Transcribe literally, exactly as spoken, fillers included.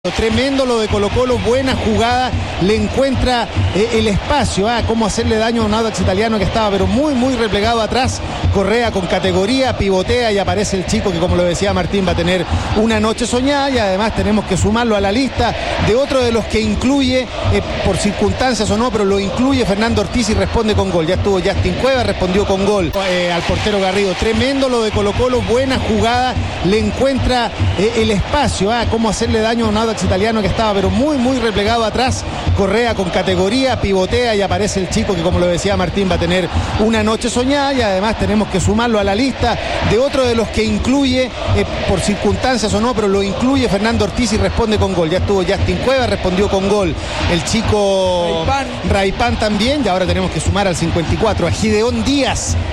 Tremendo lo de Colo-Colo, buena jugada, le encuentra eh, el espacio, ah, cómo hacerle daño a un Audax Italiano que estaba pero muy muy replegado atrás. Correa con categoría, pivotea y aparece el chico que, como lo decía Martín, va a tener una noche soñada. Y además tenemos que sumarlo a la lista de otro de los que incluye, eh, por circunstancias o no, pero lo incluye Fernando Ortiz y responde con gol. Ya estuvo Justin Cueva, respondió con gol eh, al portero Garrido. Tremendo lo de Colo-Colo, buena jugada, le encuentra eh, el espacio, ah, cómo hacerle daño a un Audax Italiano que estaba pero muy muy replegado atrás. Correa con categoría, pivotea y aparece el chico que, como lo decía Martín, va a tener una noche soñada. Y además tenemos que sumarlo a la lista de otro de los que incluye, eh, por circunstancias o no, pero lo incluye Fernando Ortiz y responde con gol. Ya estuvo Justin Cueva, respondió con gol el chico Raipán también. Y ahora tenemos que sumar al cincuenta y cuatro a Gideón Díaz.